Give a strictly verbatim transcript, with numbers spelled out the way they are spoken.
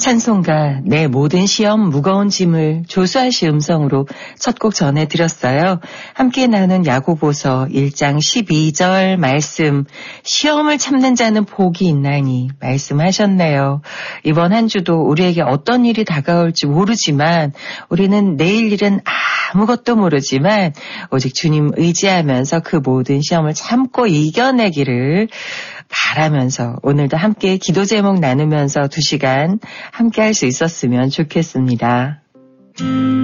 찬송가 내 모든 시험 무거운 짐을 조수아씨 음성으로 첫 곡 전해드렸어요. 함께 나눈 야고보서 일 장 십이 절 말씀, 시험을 참는 자는 복이 있나니 말씀하셨네요. 이번 한 주도 우리에게 어떤 일이 다가올지 모르지만 우리는 내일 일은 아무것도 모르지만 오직 주님 의지하면서 그 모든 시험을 참고 이겨내기를 바라면서 오늘도 함께 기도 제목 나누면서 두 시간 함께 할 수 있었으면 좋겠습니다.